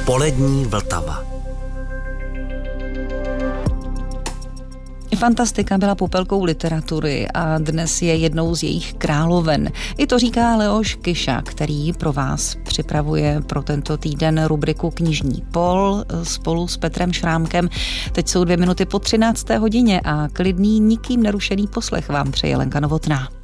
Polední Vltava. Fantastika byla popelkou literatury a dnes je jednou z jejich královen. I to říká Leoš Kyša, který pro vás připravuje pro tento týden rubriku Knižní pol spolu s Petrem Šrámkem. Teď jsou 2 minuty po 13. hodině a klidný, nikým nerušený poslech vám přeje Lenka Novotná.